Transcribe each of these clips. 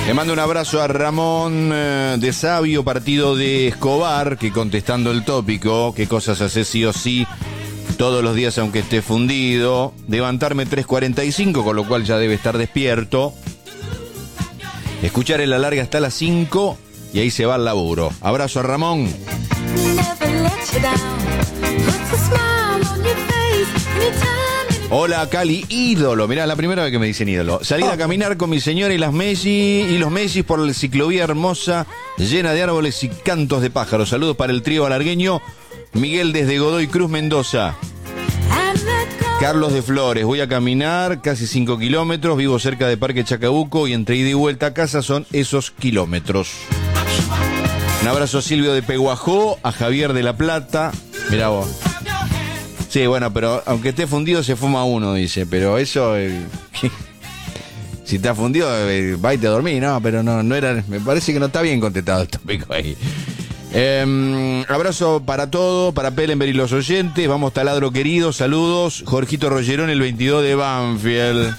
Le mando un abrazo a Ramón de Sabio, partido de Escobar, que contestando el tópico, qué cosas hace sí o sí todos los días aunque esté fundido, levantarme 3:45, con lo cual ya debe estar despierto, escuchar el alargue hasta las 5 y ahí se va al laburo. Abrazo a Ramón. Hola Cali, ídolo. Mirá, la primera vez que me dicen ídolo. Salir a caminar con mi señora y los Messi por la ciclovía hermosa, llena de árboles y cantos de pájaros. Saludos para el trío alargueño. Miguel desde Godoy Cruz, Mendoza. Carlos de Flores, voy a caminar casi 5 kilómetros, vivo cerca de Parque Chacabuco y entre ida y vuelta a casa son esos kilómetros. Un abrazo a Silvio de Peguajó, a Javier de La Plata. Mirá vos. Sí, bueno, pero aunque esté fundido se fuma uno, dice, pero eso... si está fundido, va y te dormí, ¿no? Pero no era... Me parece que no está bien contestado el tópico ahí. Abrazo para todo, para Pellenberg y los oyentes. Vamos, taladro querido, saludos. Jorgito Rollerón, el 22 de Banfield.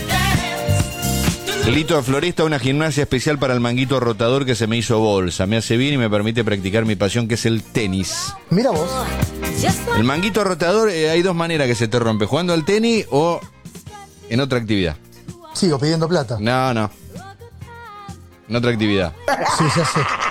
Lito de Floresta, una gimnasia especial para el manguito rotador que se me hizo bolsa. Me hace bien y me permite practicar mi pasión, que es el tenis. Mira vos. El manguito rotador, hay dos maneras que se te rompe: jugando al tenis o en otra actividad. Sigo pidiendo plata. No. En otra actividad. Sí, ya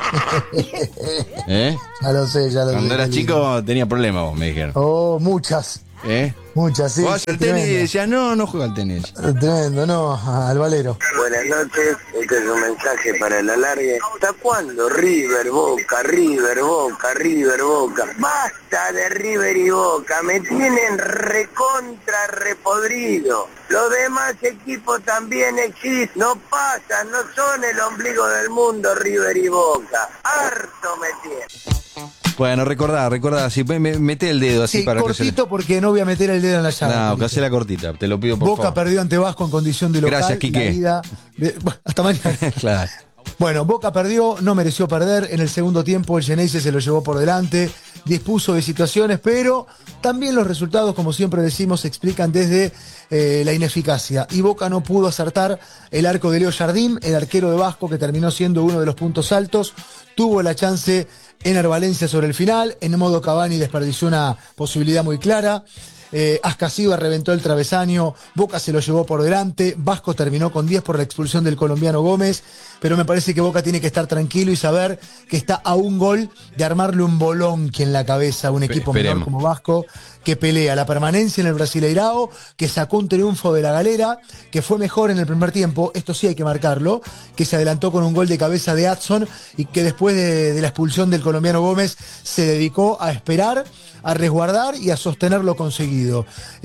sé. ¿Eh? Ya lo sé. Cuando eras chico tenía problemas vos, me dijeron. Oh, muchas. Muchas, sí. ¿Jugás al tenis? Y decías, no juego al tenis. Tremendo, no, al valero. Buenas noches, este es un mensaje para el alargue. ¿Hasta cuándo River, Boca, River, Boca, River, Boca? Basta de River y Boca, me tienen recontra repodrido. Los demás equipos también existen, no pasan, no son el ombligo del mundo River y Boca. Harto me tienen. Bueno, recordá, así, mete el dedo así Sí, para cortito que se... porque no voy a meter el dedo en la llave. No, que hacela cortita, te lo pido por Boca favor. perdió ante Vasco en condición de local. Gracias, Quique. Hasta mañana. Claro. Bueno, Boca perdió, no mereció perder. En el segundo tiempo el Geneise se lo llevó por delante, dispuso de situaciones, pero también los resultados, como siempre decimos, se explican desde la ineficacia. Y Boca no pudo acertar el arco de Leo Jardim, el arquero de Vasco, que terminó siendo uno de los puntos altos. Tuvo la chance Ener Valencia sobre el final, en modo Cavani desperdició una posibilidad muy clara. Ascasiba reventó el travesaño, Boca se lo llevó por delante, Vasco terminó con 10 por la expulsión del colombiano Gómez, pero me parece que Boca tiene que estar tranquilo y saber que está a un gol de armarle un bolonqui en la cabeza a un equipo menor como Vasco, que pelea la permanencia en el Brasileirao, que sacó un triunfo de la galera, que fue mejor en el primer tiempo, esto sí hay que marcarlo, que se adelantó con un gol de cabeza de Adson y que después de la expulsión del colombiano Gómez se dedicó a esperar, a resguardar y a sostener lo conseguido.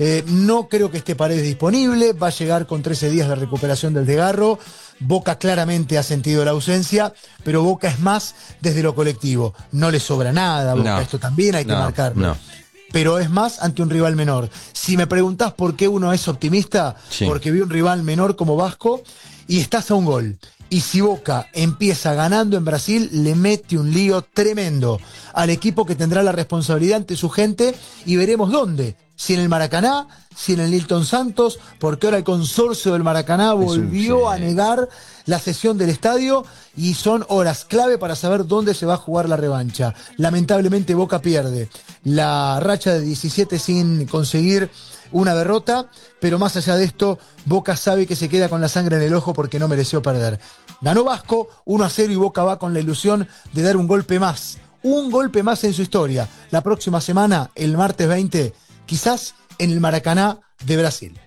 No creo que esté Paredes disponible, va a llegar con 13 días de recuperación del desgarro. Boca claramente ha sentido la ausencia, pero Boca es más desde lo colectivo. No le sobra nada a Boca, esto también hay que marcarlo. Pero es más ante un rival menor. Si me preguntás por qué uno es optimista, porque vi un rival menor como Vasco y estás a un gol. Y si Boca empieza ganando en Brasil, le mete un lío tremendo al equipo que tendrá la responsabilidad ante su gente y veremos dónde. Si en el Maracaná, si en el Nilton Santos, porque ahora el consorcio del Maracaná volvió a negar la cesión del estadio y son horas clave para saber dónde se va a jugar la revancha. Lamentablemente Boca pierde la racha de 17 sin conseguir una derrota, pero más allá de esto, Boca sabe que se queda con la sangre en el ojo porque no mereció perder. Ganó Vasco 1-0 y Boca va con la ilusión de dar un golpe más en su historia. La próxima semana, el martes 20, quizás en el Maracaná de Brasil.